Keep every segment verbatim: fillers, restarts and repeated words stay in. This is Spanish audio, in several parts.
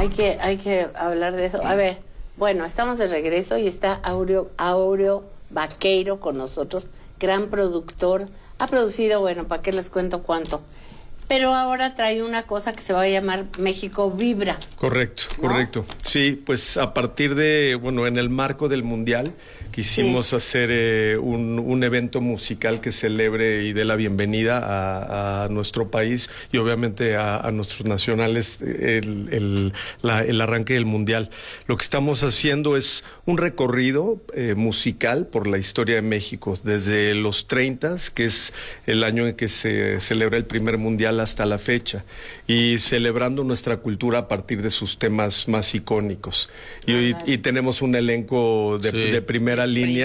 Hay que, hay que hablar de eso. A ver, bueno, estamos de regreso y está Aureo, Aureo Baqueiro con nosotros, gran productor. Ha producido, bueno, ¿para qué les cuento cuánto? Pero ahora trae una cosa que se va a llamar México Vibra. Correcto, ¿no? correcto. Sí, pues a partir de, bueno, en el marco del Mundial, quisimos sí. hacer eh, un, un evento musical que celebre y dé la bienvenida a, a nuestro país y obviamente a, a nuestros nacionales el, el, la, el arranque del Mundial. Lo que estamos haciendo es un recorrido eh, musical por la historia de México, desde los treinta, que es el año en que se celebra el primer Mundial, hasta la fecha, y celebrando nuestra cultura a partir de sus temas más icónicos. Y, y, y tenemos un elenco de, sí. de primera línea,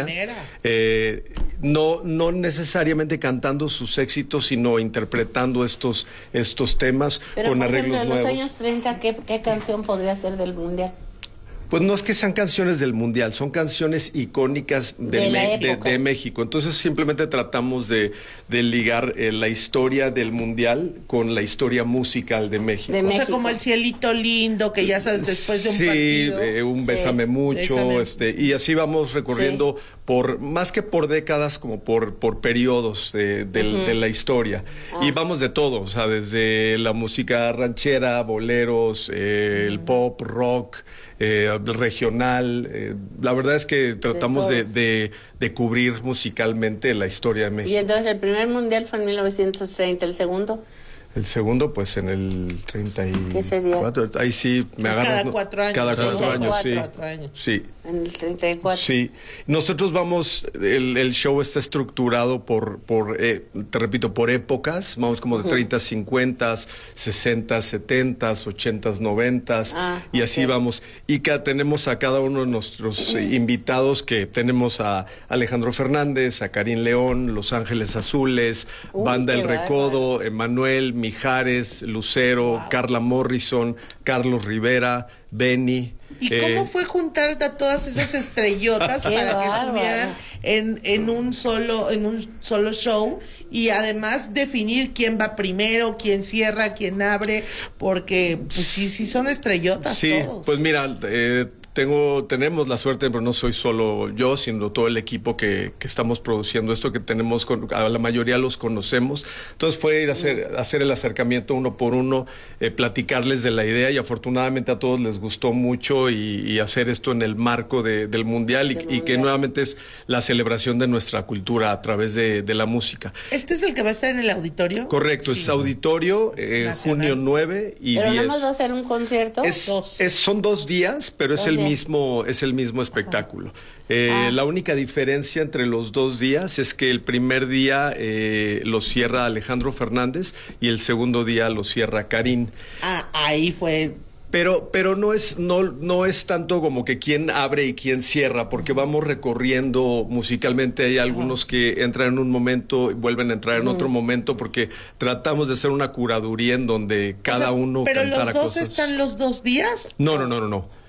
eh, no, no necesariamente cantando sus éxitos, sino interpretando estos, estos temas. Pero, con por arreglos ejemplo, en nuevos. los años treinta, ¿qué, qué canción podría ser del Mundial? Pues no es que sean canciones del Mundial, son canciones icónicas de, de, me, de, de México. Entonces simplemente tratamos de, de ligar eh, la historia del Mundial con la historia musical de México. De México. O sea, como el Cielito Lindo, que ya sabes, después de un sí, partido. Eh, un sí, Bésame Mucho, Bésame. Este, y así vamos recorriendo sí. por, más que por décadas, como por, por periodos de, de, uh-huh. de la historia. Ah. Y vamos de todo, o sea, desde la música ranchera, boleros, eh, uh-huh. el pop, rock, Eh, regional, eh, la verdad es que tratamos de, de, de, de cubrir musicalmente la historia de México. Y entonces el primer mundial fue en mil novecientos treinta, ¿el segundo? El segundo, pues en el treinta y cuatro. ¿Qué sería? Ahí sí me agarras. Cada cuatro años. Cada cuatro años, sí. Cuatro años. Sí. En el treinta y cuatro. Sí. Nosotros vamos, el, el show está estructurado por, por eh, te repito, por épocas. Vamos como de uh-huh. treinta, cincuenta, sesenta, setenta, ochenta, noventa. Ah, y así okay. vamos. Y que tenemos a cada uno de nuestros uh-huh. invitados, que tenemos a Alejandro Fernández, a Karim León, Los Ángeles Azules, uh, Banda El Recodo, Emanuel, Mijares, Lucero, wow. Carla Morrison, Carlos Rivera, Benny. ¿Y eh, cómo fue juntar a todas esas estrellotas para que estuvieran en, en un solo, en un solo show? Y además definir quién va primero, quién cierra, quién abre, porque pues sí, sí son estrellotas sí, todos. Pues mira, eh, Tengo, tenemos la suerte, pero no soy solo yo, sino todo el equipo que, que estamos produciendo esto, que tenemos, con, a la mayoría los conocemos. Entonces fue ir a hacer, hacer el acercamiento uno por uno, eh, platicarles de la idea, y afortunadamente a todos les gustó mucho, y, y hacer esto en el marco de, del Mundial, y, y que nuevamente es la celebración de nuestra cultura a través de, de la música. ¿Este es el que va a estar en el auditorio? Correcto, sí. Es auditorio, eh, junio nueve y ¿Pero diez. ¿Pero nada más va a ser un concierto? Es, dos. Es, son dos días, pero es el mismo, es el mismo espectáculo. Eh, ah. La única diferencia entre los dos días es que el primer día eh, lo cierra Alejandro Fernández y el segundo día lo cierra Karim. Ah, ahí fue. Pero, pero no es, no, no es tanto como que quién abre y quién cierra, porque vamos recorriendo musicalmente. Hay algunos uh-huh. que entran en un momento y vuelven a entrar en uh-huh. otro momento, porque tratamos de hacer una curaduría en donde cada o sea, uno ¿pero cantara los dos cosas. ¿Están los dos días? No, no, no, no, no.